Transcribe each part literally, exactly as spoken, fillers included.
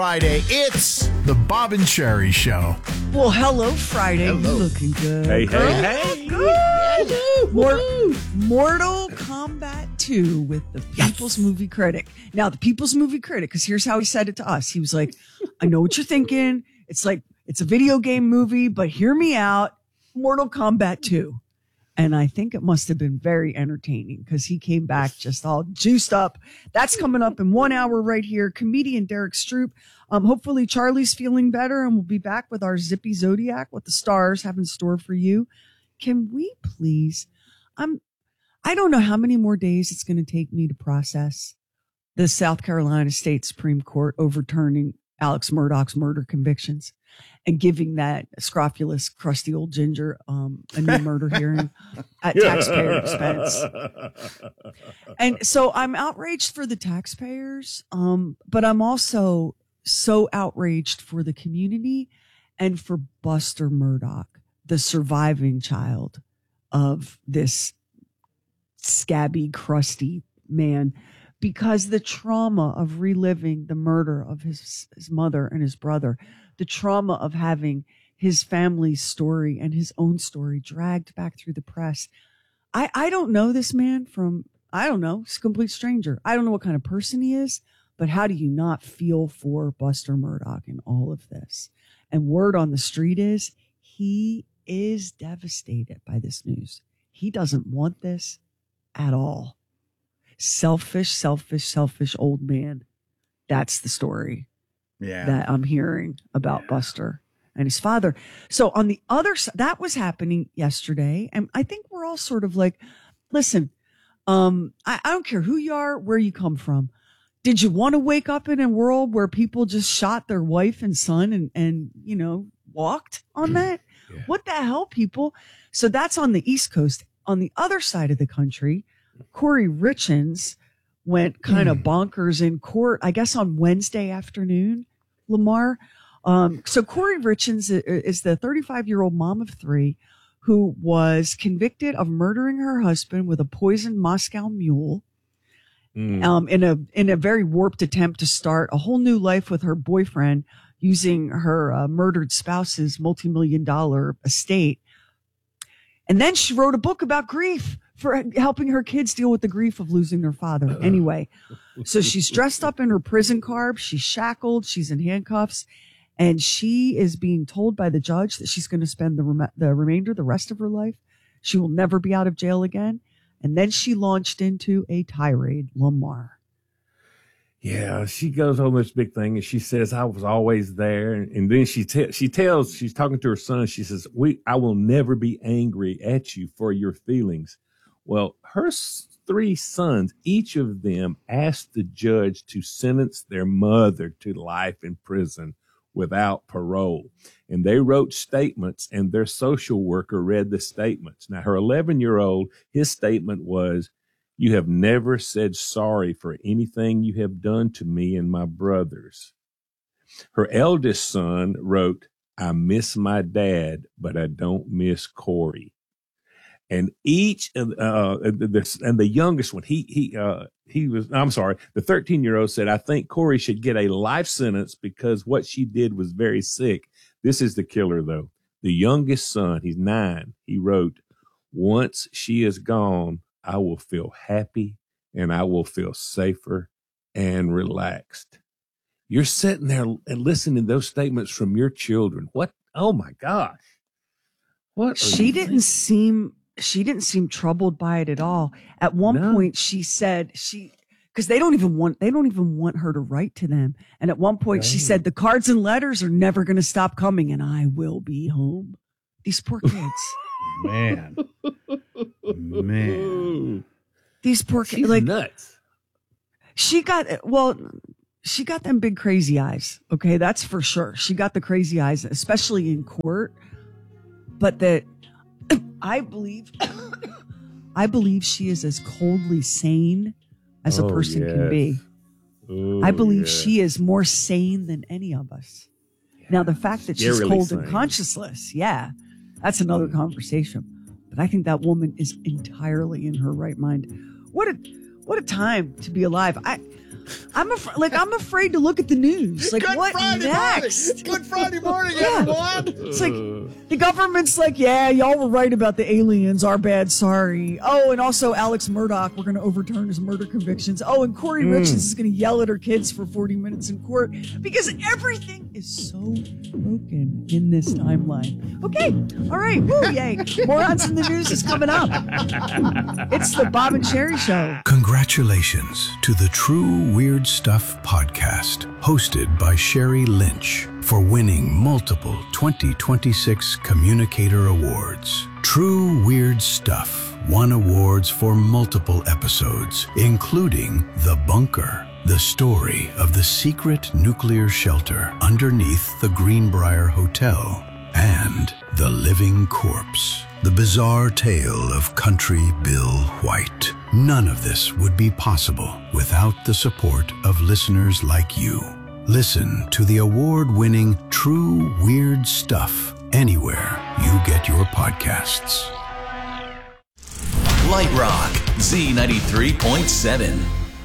Friday, it's the Bob and Sherry Show. Well, hello, Friday. Hello. You looking good. Hey, girl. hey, hey. Good. Mor- Mortal Kombat two with the People's Movie Critic. Now, the People's Movie Critic, because here's how he said it to us. He was like, I know what you're thinking. It's like, it's a video game movie, but hear me out. Mortal Kombat two. And I think it must have been very entertaining because he came back just all juiced up. That's coming up in one hour right here. Comedian Derek Stroop. Um, hopefully Charlie's feeling better and we'll be back with our Zippy Zodiac, what the stars have in store for you. Can we please? I'm, I don't know how many more days it's going to take me to process the South Carolina State Supreme Court overturning Alex Murdaugh's murder convictions and giving that scrofulous, crusty old ginger um, a new murder hearing at taxpayer expense. And so I'm outraged for the taxpayers, um, but I'm also so outraged for the community and for Buster Murdaugh, the surviving child of this scabby, crusty man, because the trauma of reliving the murder of his, his mother and his brother, the trauma of having his family's story and his own story dragged back through the press. I, I don't know this man from, I don't know, he's a complete stranger. I don't know what kind of person he is, but how do you not feel for Buster Murdaugh in all of this? And word on the street is he is devastated by this news. He doesn't want this at all. Selfish, selfish, selfish old man. That's the story Yeah. that I'm hearing about yeah. Buster and his father. So on the other side, that was happening yesterday. And I think we're all sort of like, listen, um, I, I don't care who you are, where you come from. Did you want to wake up in a world where people just shot their wife and son and, and you know, walked on that? Yeah. What the hell, people? So that's on the East Coast. On the other side of the country, Corey Richins went kind of bonkers in court, I guess on Wednesday afternoon, Lamar. Um, so Corey Richins is the thirty-five-year-old mom of three who was convicted of murdering her husband with a poisoned Moscow mule mm. um, in a in a very warped attempt to start a whole new life with her boyfriend using her uh, murdered spouse's multi-million dollar estate. And then she wrote a book about grief for helping her kids deal with the grief of losing their father. Anyway, so she's dressed up in her prison garb. She's shackled. She's in handcuffs. And she is being told by the judge that she's going to spend the, rem- the remainder, the rest of her life. She will never be out of jail again. And then she launched into a tirade, Lamar. Yeah, she goes on this big thing and she says, I was always there. And, and then she te- she tells, she's talking to her son. She says, "We, I will never be angry at you for your feelings." Well, her s- three sons, each of them asked the judge to sentence their mother to life in prison without parole. And they wrote statements and their social worker read the statements. Now, her eleven-year-old, his statement was, "You have never said sorry for anything you have done to me and my brothers." Her eldest son wrote, "I miss my dad, but I don't miss Corey." And each, uh, and the, and the youngest one, he, he, uh, he was, I'm sorry, the thirteen year old said, "I think Corey should get a life sentence because what she did was very sick." This is the killer though. The youngest son, he's nine. He wrote, "Once she is gone, I will feel happy and I will feel safer and relaxed." You're sitting there and listening to those statements from your children. What? Oh my gosh. What? She didn't thinking? seem, she didn't seem troubled by it at all. At one no. point she said she, cause they don't even want, they don't even want her to write to them. And at one point right. she said, "The cards and letters are never going to stop coming and I will be home." These poor kids. Man. Man. These poor kids. She's like nuts. She got, well, she got them big crazy eyes. Okay. That's for sure. She got the crazy eyes, especially in court. But that I believe, I believe she is as coldly sane as a oh, person yes. can be. Oh, I believe yes. she is more sane than any of us. Yeah. Now, the fact that she's really cold sane. and conscienceless. Yeah. That's another conversation. But I think that woman is entirely in her right mind. What a what a time to be alive. I I'm af- like I'm afraid to look at the news. Like Good what Friday next? morning. Good Friday morning, Yeah. everyone. It's like the government's like, yeah, y'all were right about the aliens. Our bad, sorry. Oh, and also Alex Murdoch, we're going to overturn his murder convictions. Oh, and Corey Mm. Richards is going to yell at her kids for forty minutes in court because everything is so broken in this timeline. Okay, all right, woo, yay. Morons in the News is coming up. It's the Bob and Sherry Show. Congratulations to the True Weird Stuff podcast, hosted by Sherry Lynch, for winning multiple twenty twenty-six Communicator Awards. True Weird Stuff won awards for multiple episodes, including The Bunker, the story of the secret nuclear shelter underneath the Greenbrier Hotel, and The Living Corpse, the bizarre tale of Country Bill White. None of this would be possible without the support of listeners like you. Listen to the award-winning True Weird Stuff anywhere you get your podcasts. Light Rock, Z ninety-three point seven.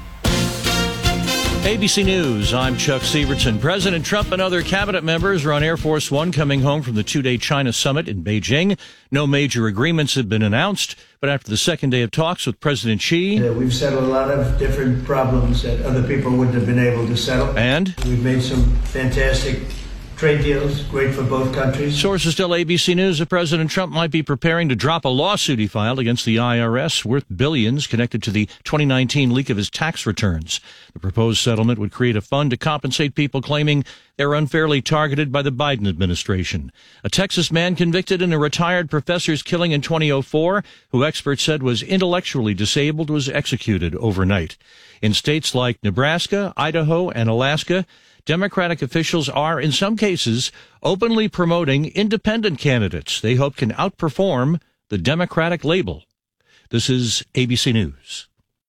A B C News, I'm Chuck Sievertson. President Trump and other cabinet members are on Air Force One coming home from the two-day China summit in Beijing. No major agreements have been announced, but after the second day of talks with President Xi... Uh, we've settled a lot of different problems that other people wouldn't have been able to settle. And? We've made some fantastic trade deals, great for both countries. Sources tell A B C News that President Trump might be preparing to drop a lawsuit he filed against the I R S worth billions connected to the twenty nineteen leak of his tax returns. The proposed settlement would create a fund to compensate people claiming they're unfairly targeted by the Biden administration. A Texas man convicted in a retired professor's killing in twenty oh four, who experts said was intellectually disabled, was executed overnight. In states like Nebraska, Idaho, and Alaska, Democratic officials are, in some cases, openly promoting independent candidates they hope can outperform the Democratic label. This is A B C News.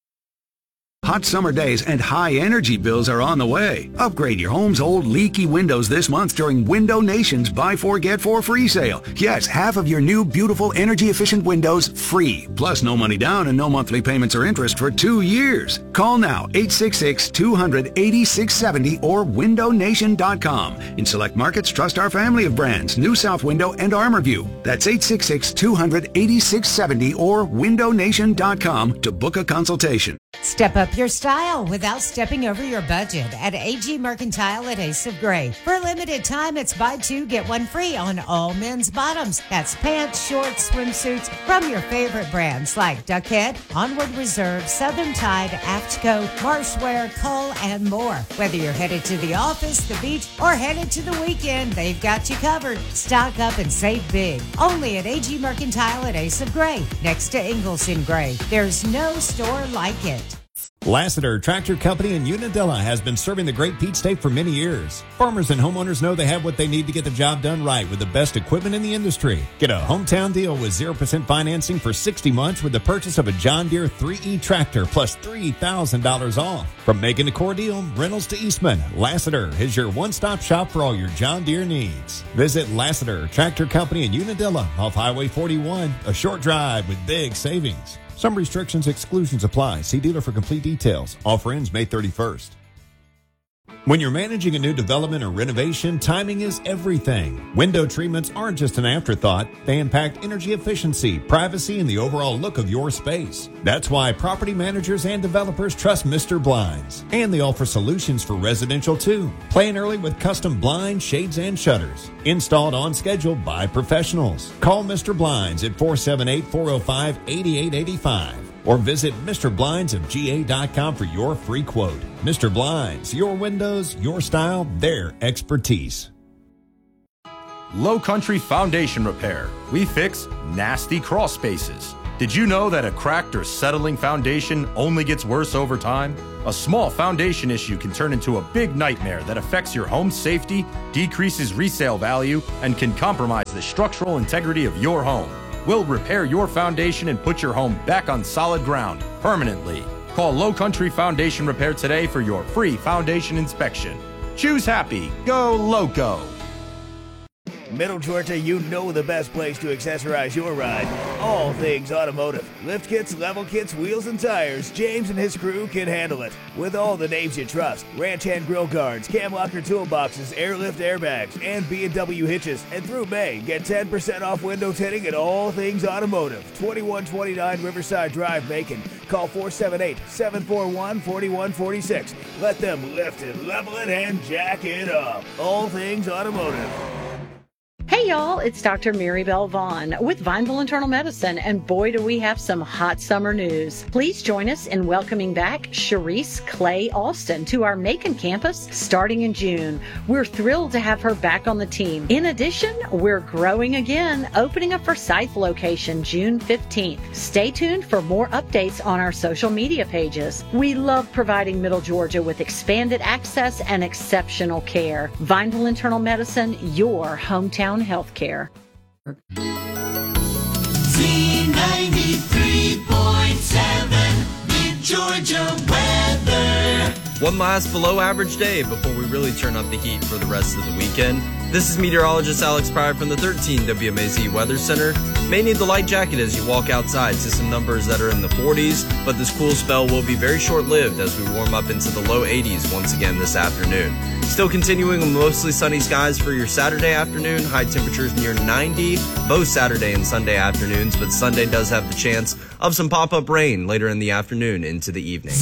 Hot summer days and high energy bills are on the way. Upgrade your home's old leaky windows this month during Window Nation's Buy Four Get Four free sale. Yes, half of your new beautiful energy efficient windows free. Plus no money down and no monthly payments or interest for two years. Call now eight six six, two hundred, eighty-six seventy or window nation dot com. In select markets, trust our family of brands, New South Window and ArmorView. That's eight six six, two hundred, eighty-six seventy or window nation dot com to book a consultation. Step up your style without stepping over your budget at A G Mercantile at Ace of Gray. For a limited time, it's buy two, get one free on all men's bottoms. That's pants, shorts, swimsuits from your favorite brands like Duckhead, Onward Reserve, Southern Tide, Aftco, Marshwear, Cull, and more. Whether you're headed to the office, the beach, or headed to the weekend, they've got you covered. Stock up and save big. Only at A G Mercantile at Ace of Gray, next to Ingalls in Gray. There's no store like it. Lassiter Tractor Company in Unadilla has been serving the Great Peach State for many years. Farmers and homeowners know they have what they need to get the job done right with the best equipment in the industry. Get a hometown deal with zero percent financing for sixty months with the purchase of a John Deere three E tractor plus three thousand dollars off. From making the core deal, rentals to Eastman, Lassiter is your one-stop shop for all your John Deere needs. Visit Lassiter Tractor Company in Unadilla off Highway forty-one, a short drive with big savings. Some restrictions, exclusions apply. See dealer for complete details. Offer ends May thirty-first. When you're managing a new development or renovation, timing is everything. Window treatments aren't just an afterthought. They impact energy efficiency, privacy, and the overall look of your space. That's why property managers and developers trust Mister Blinds. And they offer solutions for residential too. Plan early with custom blinds, shades, and shutters. Installed on schedule by professionals. Call Mister Blinds at four seven eight, four oh five, eight eight eight five. Or visit Mister Blinds of G A dot com for your free quote. Mister Blinds, your windows, your style, their expertise. Low Country Foundation Repair. We fix nasty crawl spaces. Did you know that a cracked or settling foundation only gets worse over time? A small foundation issue can turn into a big nightmare that affects your home's safety, decreases resale value, and can compromise the structural integrity of your home. We'll repair your foundation and put your home back on solid ground permanently. Call Low Country Foundation Repair today for your free foundation inspection. Choose happy. Go Loco. Middle Georgia, you know the best place to accessorize your ride. All things automotive. Lift kits, level kits, wheels, and tires. James and his crew can handle it. With all the names you trust. Ranch hand grill guards, cam locker toolboxes, airlift airbags, and B and W hitches. And through May, get ten percent off window tinting at all things automotive. twenty-one twenty-nine Riverside Drive, Macon. Call four seven eight, seven four one, four one four six. Let them lift it, level it, and jack it up. All things automotive. Hey y'all, it's Doctor Maribel Vaughn with Vineville Internal Medicine, and boy do we have some hot summer news. Please join us in welcoming back Sharice Clay Alston to our Macon campus starting in June. We're thrilled to have her back on the team. In addition, we're growing again, opening a Forsyth location June fifteenth. Stay tuned for more updates on our social media pages. We love providing Middle Georgia with expanded access and exceptional care. Vineville Internal Medicine, your hometown healthcare. Z ninety-three point seven, Mid Georgia weather. One last below average day before we really turn up the heat for the rest of the weekend. This is meteorologist Alex Pryor from the thirteen W M A Z Weather Center. May need the light jacket as you walk outside to some numbers that are in the forties, but this cool spell will be very short-lived as we warm up into the low eighties once again this afternoon. Still continuing with mostly sunny skies for your Saturday afternoon, high temperatures near ninety, both Saturday and Sunday afternoons, but Sunday does have the chance of some pop-up rain later in the afternoon into the evening.